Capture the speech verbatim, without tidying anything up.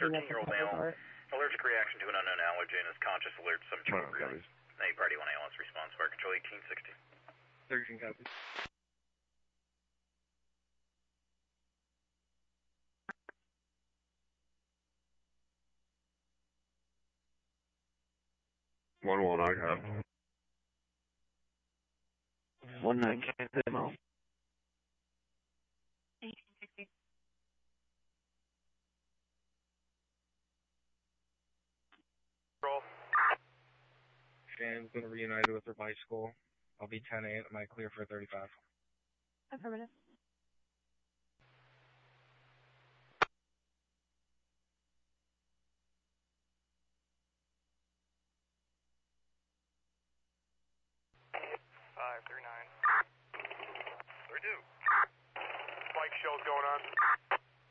thirteen-year-old male, allergic reaction to an unknown allergen, is conscious, alert, some trouble breathing. A party one A L S response, fire control eighteen sixty. thirteen copies. One one, I have. One nine, can I demo? eighteen sixty. Roll. Shan's gonna reunite with her bicycle. I'll be ten eight. Am I clear for thirty-five? Affirmative. Five three nine. Three two. Bike show's going on.